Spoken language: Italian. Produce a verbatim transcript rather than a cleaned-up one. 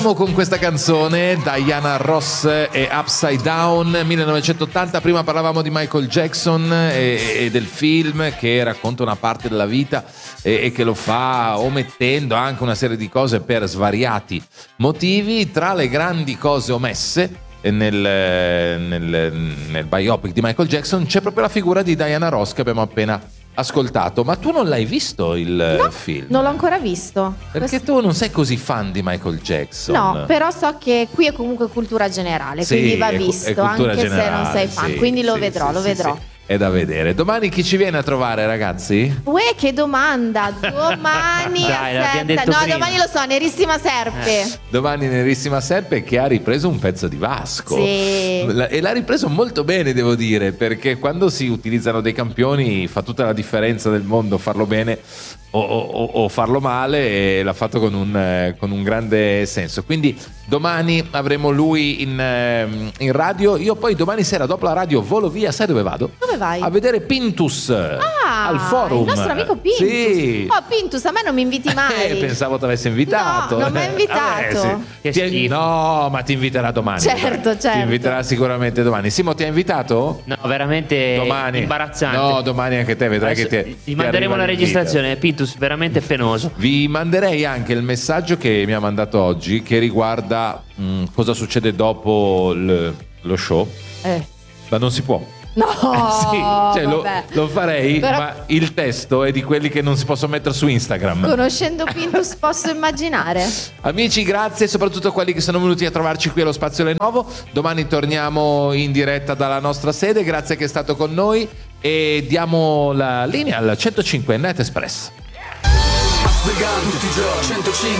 Con questa canzone Diana Ross e Upside Down millenovecentottanta. Prima parlavamo di Michael Jackson e, e del film che racconta una parte della vita e, e che lo fa omettendo anche una serie di cose per svariati motivi. Tra le grandi cose omesse nel, nel, nel biopic di Michael Jackson c'è proprio la figura di Diana Ross che abbiamo appena ascoltato. Ma tu non l'hai visto il no, film? Non l'ho ancora visto. Perché tu non sei così fan di Michael Jackson. No, però so che qui è comunque cultura generale, sì, quindi va è, visto è anche generale, se non sei fan, sì, quindi lo sì, vedrò, sì, lo sì, vedrò. Sì. È da vedere. Domani chi ci viene a trovare, ragazzi? Uè, che domanda! Domani Dai, l'abbiamo aspetta. detto No, prima. domani lo so, Nerissima Serpe. Eh. Domani Nerissima Serpe che ha ripreso un pezzo di Vasco. Sì. E l'ha ripreso molto bene, devo dire, perché quando si utilizzano dei campioni fa tutta la differenza del mondo farlo bene o, o, o farlo male, e l'ha fatto con un, con un grande senso. Quindi domani avremo lui in, in radio. Io poi domani sera dopo la radio volo via. Sai dove vado? Dove vai? A vedere Pintus Ah, al forum. il nostro amico Pintus. Sì. Oh, Pintus, a me non mi inviti mai. Eh, pensavo ti avessi invitato. No, non mi ha invitato. Vabbè, sì. Che Ti- schifo. no, ma ti inviterà domani. Certo, dai. certo. Ti inviterà sicuramente domani. Simo, ti ha invitato? No, veramente Domani. imbarazzante. No, domani anche te vedrai Adesso che ti gli manderemo la registrazione. Pintus, veramente penoso. Vi manderei anche il messaggio che mi ha mandato oggi, che riguarda mh, cosa succede dopo il- lo show. Eh. Ma non si può. No, Sì, cioè lo, vabbè. lo farei, Però- ma il testo è di quelli che non si possono mettere su Instagram. Conoscendo Pintus posso immaginare. Amici, grazie soprattutto a quelli che sono venuti a trovarci qui allo Spazio Lenovo. Domani torniamo in diretta dalla nostra sede. Grazie che è stato con noi e diamo la linea al centocinque Net Express. Tutti i giorni centocinque